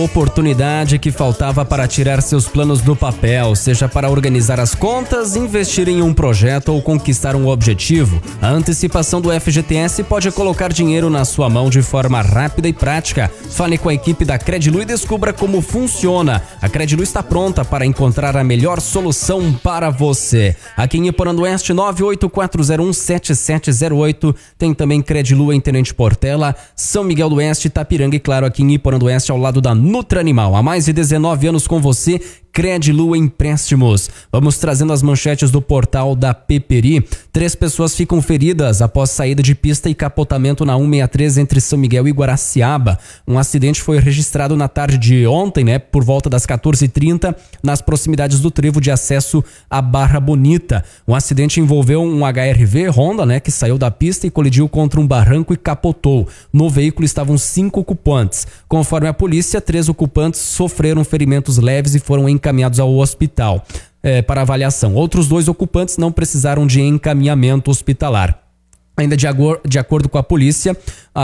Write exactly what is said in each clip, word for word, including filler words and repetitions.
Oportunidade que faltava para tirar seus planos do papel, seja para organizar as contas, investir em um projeto ou conquistar um objetivo. A antecipação do F G T S pode colocar dinheiro na sua mão de forma rápida e prática. Fale com a equipe da Credilu e descubra como funciona. A Credilu está pronta para encontrar a melhor solução para você. Aqui em Iporã do Oeste, nove oito quatro zero um sete sete zero oito. Tem também Credilu em Tenente Portela, São Miguel do Oeste, Itapiranga e, claro, aqui em Iporã do Oeste, ao lado da Nutra Animal. Há mais de dezenove anos com você, Credilu Empréstimos. Vamos trazendo as manchetes do portal da Peperi. Três pessoas ficam feridas após saída de pista e capotamento na cento e sessenta e três entre São Miguel e Guaraciaba. Um acidente foi registrado na tarde de ontem, né, por volta das quatorze e trinta, nas proximidades do trevo de acesso à Barra Bonita. O acidente envolveu um H R V Honda, né, que saiu da pista e colidiu contra um barranco e capotou. No veículo estavam cinco ocupantes. Conforme a polícia, três ocupantes sofreram ferimentos leves e foram encaminhados ao hospital é, para avaliação. Outros dois ocupantes não precisaram de encaminhamento hospitalar. Ainda de, agor- de acordo com a polícia,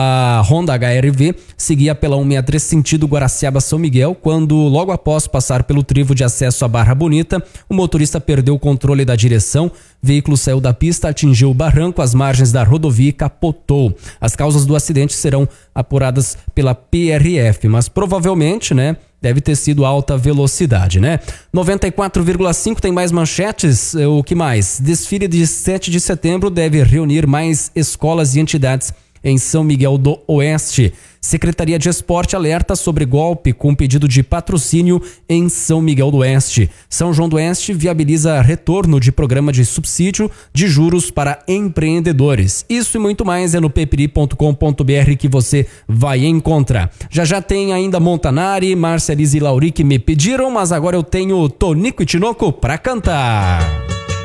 a Honda H R V seguia pela cento e sessenta e três sentido Guaraciaba-São Miguel, quando, logo após passar pelo trevo de acesso à Barra Bonita, o motorista perdeu o controle da direção, o veículo saiu da pista, atingiu o barranco às margens da rodovia e capotou. As causas do acidente serão apuradas pela P R F, mas provavelmente, né, deve ter sido alta velocidade, né? noventa e quatro vírgula cinco tem mais manchetes. O que mais? Desfile de sete de setembro deve reunir mais escolas e entidades em São Miguel do Oeste. Secretaria de Esporte alerta sobre golpe com pedido de patrocínio em São Miguel do Oeste. São João do Oeste viabiliza retorno de programa de subsídio de juros para empreendedores. Isso e muito mais é no peperi ponto com ponto br que você vai encontrar. Já já tem ainda Montanari, Marcia Liz e Lauri que me pediram, mas agora eu tenho Tonico e Tinoco para cantar.